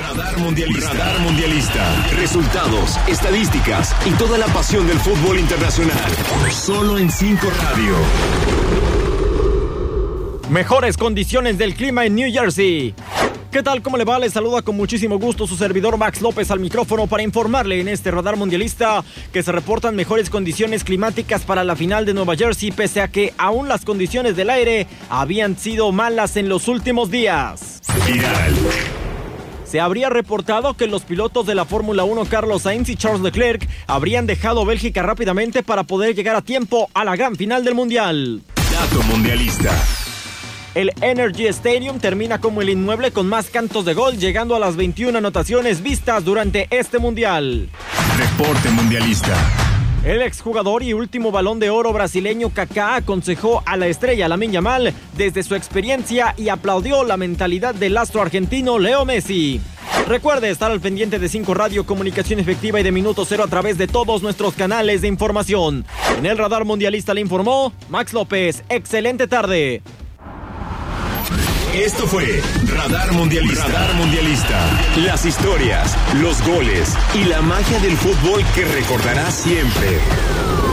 Radar Mundialista. Radar Mundialista. Resultados, estadísticas y toda la pasión del fútbol internacional. Solo en 5 Radio. Mejores condiciones del clima en New Jersey. ¿Qué tal? ¿Cómo le va? Le saluda con muchísimo gusto su servidor Max López al micrófono para informarle en este Radar Mundialista que se reportan mejores condiciones climáticas para la final de Nueva Jersey, pese a que aún las condiciones del aire habían sido malas en los últimos días. Viral. Se habría reportado que los pilotos de la Fórmula 1 Carlos Sainz y Charles Leclerc habrían dejado Bélgica rápidamente para poder llegar a tiempo a la gran final del Mundial. Dato Mundialista. El Energy Stadium termina como el inmueble con más cantos de gol, llegando a las 21 anotaciones vistas durante este Mundial. Reporte Mundialista. El exjugador y último Balón de Oro brasileño Kaká aconsejó a la estrella Lamine Yamal desde su experiencia y aplaudió la mentalidad del astro argentino Leo Messi. Recuerde estar al pendiente de 5 Radio, comunicación efectiva y de Minuto Cero a través de todos nuestros canales de información. En el Radar Mundialista le informó Max López. Excelente tarde. Esto fue Radar Mundialista. Radar Mundialista. Las historias, los goles y la magia del fútbol que recordarás siempre.